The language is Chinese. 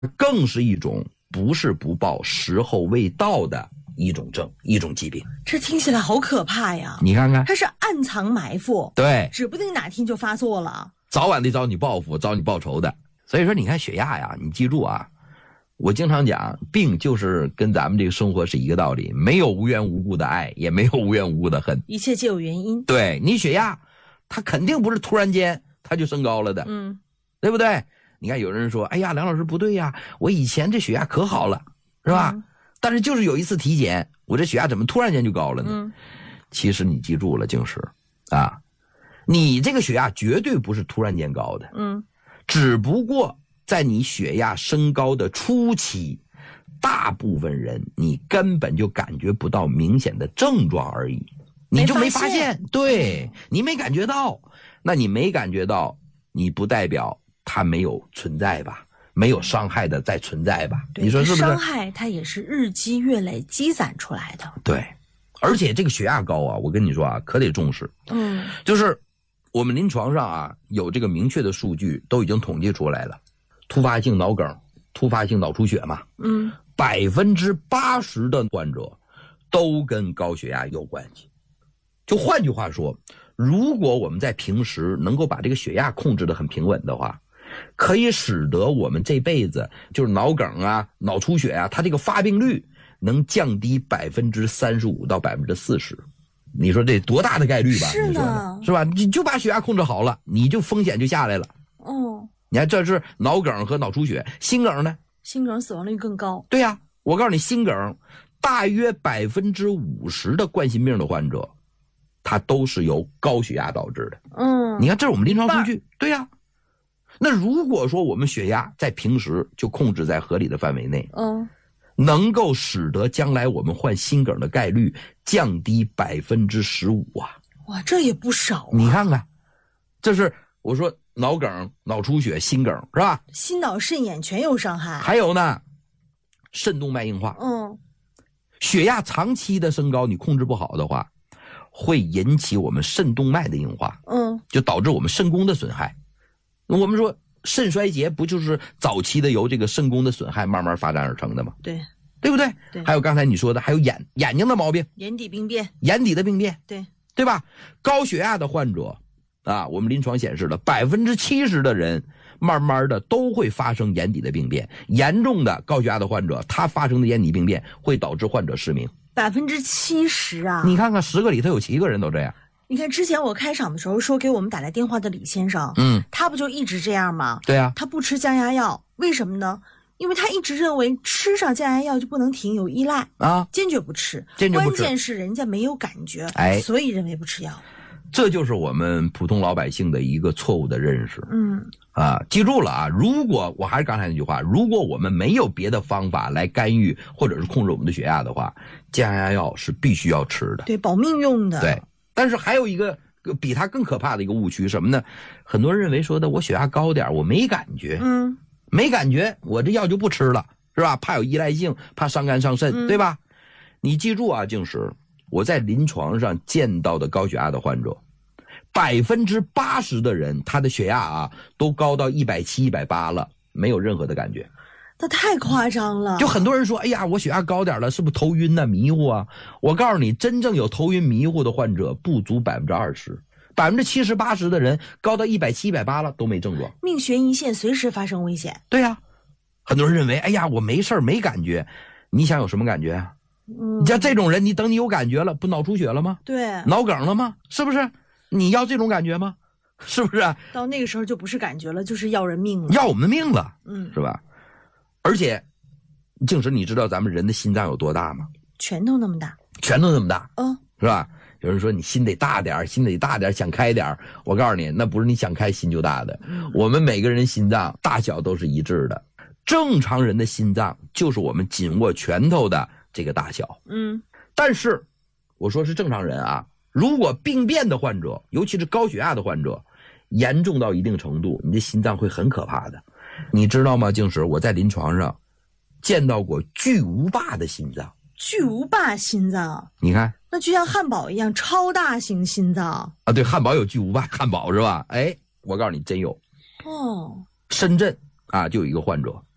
更是一种不是不报时候未到的一种疾病。 这听起来好可怕呀！ 你看看， 它是暗藏埋伏， 对， 指不定哪天就发作了， 早晚得找你报复，找你报仇的。所以说你看血压呀，你记住啊，我经常讲，病就是跟咱们这个生活是一个道理，没有无缘无故的爱，也没有无缘无故的恨， 一切皆有原因。 对，你血压它肯定不是突然间它就升高了的，对不对？你看有人说，哎呀，梁老师不对呀，我以前这血压可好了，是吧？但是就是有一次体检，我这血压怎么突然间就高了呢？其实你记住了，静石啊，你这个血压绝对不是突然间高的，只不过在你血压升高的初期，大部分人你根本就感觉不到明显的症状而已，你就没发现，对，你没感觉到，那你没感觉到，你不代表它没有存在吧，没有伤害的在存在吧，你说是不是？ 伤害它也是日积月累积攒出来的。 对，而且这个血压高啊，我跟你说啊，可得重视。就是我们临床上啊有这个明确的数据都已经统计出来了，突发性脑梗、突发性脑出血嘛，80%的患者都跟高血压有关系。就换句话说，如果我们在平时能够把这个血压控制得很平稳的话，可以使得我们这辈子就是脑梗啊、脑出血啊，它这个发病率能降低35%到40%。你说这多大的概率吧？ 是的， 是吧？你就把血压控制好了，你就风险就下来了。你看这是脑梗和脑出血，心梗呢？ 心梗死亡率更高。 对呀，我告诉你，心梗大约50%的冠心病的患者，它都是由高血压导致的。你看这是我们临床数据。对呀，那如果说我们血压在平时就控制在合理的范围内，能够使得将来我们患心梗的概率降低15%啊！ 哇，这也不少啊！ 你看看，这是我说脑梗、脑出血、心梗是吧？ 心脑肾眼全有伤害。 还有呢，肾动脉硬化。血压长期的升高，你控制不好的话，会引起我们肾动脉的硬化。就导致我们肾功的损害。我们说肾衰竭不就是早期的由这个肾功的损害慢慢发展而成的吗？对不对？还有刚才你说的，还有眼睛的毛病， 眼底病变， 眼底的病变，对吧？高血压的患者啊，我们临床显示了70%的人慢慢的都会发生眼底的病变，严重的高血压的患者，他发生的眼底病变会导致患者失明。 70%啊！ 你看看10个里头有7个人都这样。 你看之前我开场的时候说给我们打来电话的李先生，他不就一直这样吗？ 对啊， 他不吃降压药，为什么呢？因为他一直认为吃上降压药就不能停，有依赖啊，坚决不吃。关键是人家没有感觉，所以认为不吃药。 这就是我们普通老百姓的一个错误的认识。记住了啊！如果我还是刚才那句话，如果我们没有别的方法来干预或者是控制我们的血压的话，降压药是必须要吃的， 对，保命用的。 对。但是还有一个比它更可怕的一个误区什么呢？很多人认为说的我血压高点我没感觉，没感觉我这药就不吃了，是吧？怕有依赖性，怕伤肝伤肾，对吧？你记住啊，静石，我在临床上见到的高血压的患者，80%的人他的血压啊都高到170、180了，没有任何的感觉。 那太夸张了。 就很多人说，哎呀，我血压高点了，是不是头晕啊、迷糊啊？我告诉你，真正有头晕迷糊的患者不足20%，70%、80%的人高到170、180了都没症状， 命悬一线，随时发生危险。 对呀，很多人认为，哎呀，我没事没感觉，你想有什么感觉啊？你像这种人，你等你有感觉了，不脑出血了吗？ 对， 脑梗了吗？是不是？你要这种感觉吗？是不是？ 到那个时候就不是感觉了，就是要人命了， 要我们的命了，是吧？而且，静石，你知道咱们人的心脏有多大吗？ 拳头那么大， 是吧？有人说你心得大点，想开点。我告诉你，那不是你想开心就大的。我们每个人心脏大小都是一致的，正常人的心脏就是我们紧握拳头的这个大小。但是我说是正常人啊，如果病变的患者，尤其是高血压的患者，严重到一定程度，你的心脏会很可怕的。你知道吗，静石，我在临床上见到过巨无霸的心脏。 巨无霸心脏， 你看， 那就像汉堡一样超大型心脏啊！对，汉堡有巨无霸汉堡是吧？哎，我告诉你，真有。深圳啊，就有一个患者，